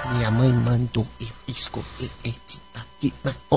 Minha mãe mandou eu escolher esse daqui.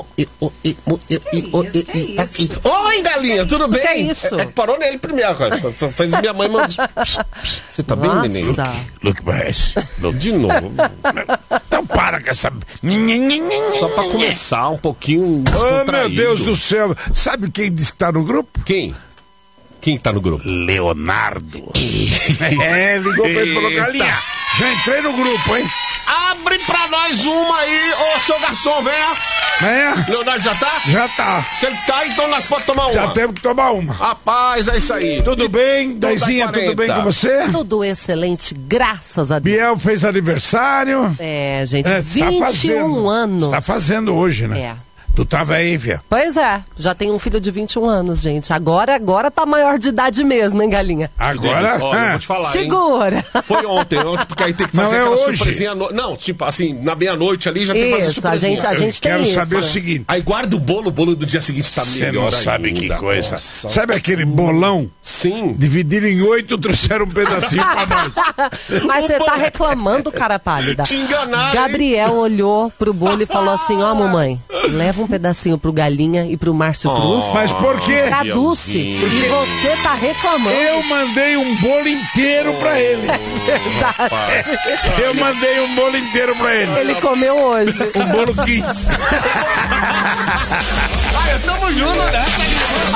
Oi, galinha, tudo bem? Que é isso? É que parou nele primeiro, cara. Fez minha mãe mandar. Você tá bem, menino? Look mais. De novo. Não para com essa... Só pra começar um pouquinho Oh, descontraído. meu Deus do céu. Sabe quem disse que tá no grupo? Quem? Quem tá no grupo? Leonardo. Ligou pra ele e falou, galinha, já entrei no grupo, hein? Abre pra nós uma aí, ô seu garçom, venha. É? Leonardo já tá? Já tá. Se ele tá, então nós podemos tomar uma. Já temos que tomar uma. Rapaz, é isso aí. Tudo bem? Daizinha, tudo bem com você? Tudo excelente, graças a Deus. Biel fez aniversário. É, gente, tá 21 fazendo. anos. Tá fazendo hoje, né? É. Tu tava aí, Via? Pois é, já tem um filho de 21 anos, gente. Agora tá maior de idade mesmo, hein, galinha? Agora? Olha, eu vou te falar, Segura! Hein? Foi ontem, porque aí tem que fazer Não, é aquela hoje. surpresinha. Não, tipo assim, na meia-noite ali já tem que fazer Isso, surpresinha. a gente tem Quero isso. saber o seguinte. Aí guarda o bolo do dia seguinte tá Você melhor não sabe ainda. que coisa. Nossa. Sabe aquele bolão? Sim. Dividiram em 8, trouxeram um pedacinho pra nós. Mas você tá reclamando, cara pálida. Te enganaram, Gabriel olhou pro bolo e falou assim, ó, mamãe, leva um pedacinho pro Galinha e pro Márcio Cruz. Mas por quê? Traduce. Bielzinho. E você tá reclamando. Eu mandei um bolo inteiro pra ele. Verdade. Eu mandei um bolo inteiro pra ele. Ele comeu hoje. Um bolo que... Tamo junto, né?